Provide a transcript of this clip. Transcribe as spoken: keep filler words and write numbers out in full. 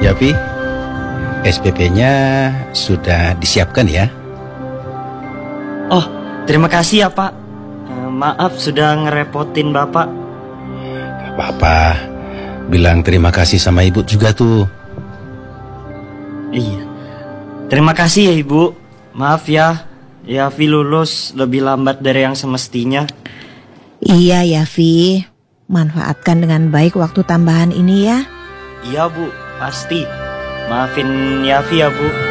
Yafi, S P P-nya sudah disiapkan ya? Oh, terima kasih ya Pak. Eh, Maaf sudah ngerepotin Bapak. Gak apa-apa, bilang terima kasih sama ibu juga tuh. Iya. Terima kasih ya Ibu. Maaf ya, Yafi lulus lebih lambat dari yang semestinya. Iya Yafi, manfaatkan dengan baik waktu tambahan ini ya. Iya Bu, pasti. Maafin Yafi ya Bu.